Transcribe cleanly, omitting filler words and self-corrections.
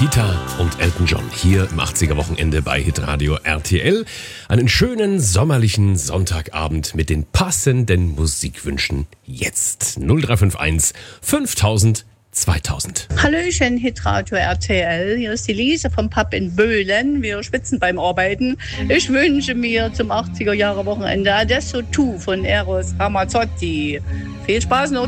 Rita und Elton John hier im 80er-Wochenende bei Hitradio RTL. Einen schönen sommerlichen Sonntagabend mit den passenden Musikwünschen jetzt. 0351 5000 2000. Hallöchen, Hitradio RTL. Hier ist die Lise vom Pub in Böhlen. Wir schwitzen beim Arbeiten. Ich wünsche mir zum 80er-Jahre-Wochenende Adesso Tu von Eros Ramazzotti. Viel Spaß noch.